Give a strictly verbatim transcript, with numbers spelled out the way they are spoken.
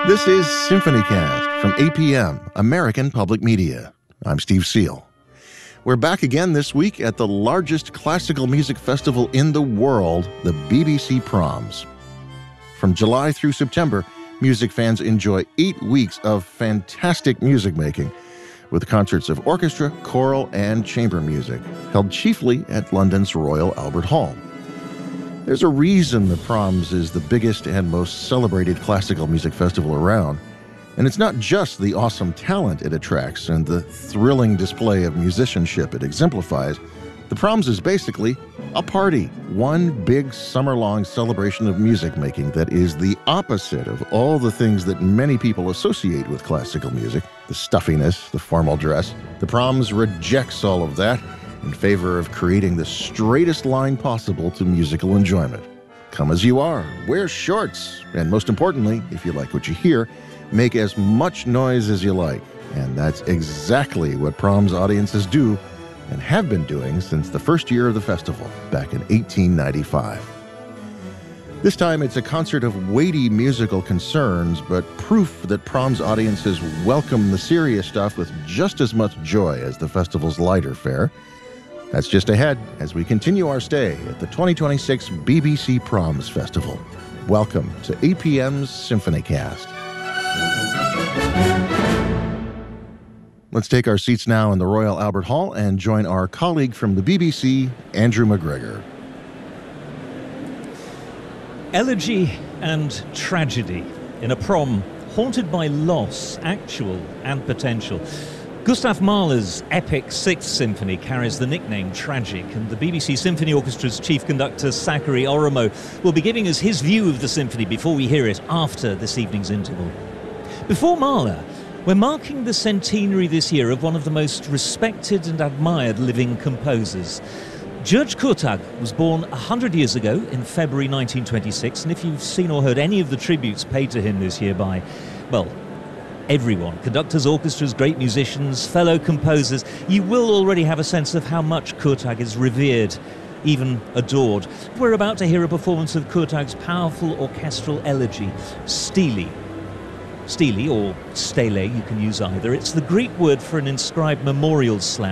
This is SymphonyCast from A P M, American Public Media. I'm Steve Seal. We're back again this week at the largest classical music festival in the world, the B B C Proms. From July through September, music fans enjoy eight weeks of fantastic music making, with concerts of orchestra, choral, and chamber music, held chiefly at London's Royal Albert Hall. There's a reason the Proms is the biggest and most celebrated classical music festival around. And it's not just the awesome talent it attracts and the thrilling display of musicianship it exemplifies. The Proms is basically a party, one big summer-long celebration of music making that is the opposite of all the things that many people associate with classical music, the stuffiness, the formal dress. The Proms rejects all of that in favor of creating the straightest line possible to musical enjoyment. Come as you are, wear shorts, and most importantly, if you like what you hear, make as much noise as you like. And that's exactly what Proms audiences do and have been doing since the first year of the festival, back in eighteen ninety-five. This time it's a concert of weighty musical concerns, but proof that Proms audiences welcome the serious stuff with just as much joy as the festival's lighter fare. That's just ahead as we continue our stay at the twenty twenty-six B B C Proms Festival. Welcome to A P M's SymphonyCast. Let's take our seats now in the Royal Albert Hall and join our colleague from the B B C, Andrew McGregor. Elegy and tragedy in a prom haunted by loss, actual and potential. Gustav Mahler's epic Sixth Symphony carries the nickname Tragic, and the B B C Symphony Orchestra's chief conductor, Sakari Oromo, will be giving us his view of the symphony before we hear it after this evening's interval. Before Mahler, we're marking the centenary this year of one of the most respected and admired living composers. György Kurtág was born one hundred years ago in February nineteen twenty-six, and if you've seen or heard any of the tributes paid to him this year by, well, everyone, conductors, orchestras, great musicians, fellow composers, you will already have a sense of how much Kurtág is revered, even adored. We're about to hear a performance of Kurtág's powerful orchestral elegy, Stele. Stele, or stele, you can use either. It's the Greek word for an inscribed memorial slab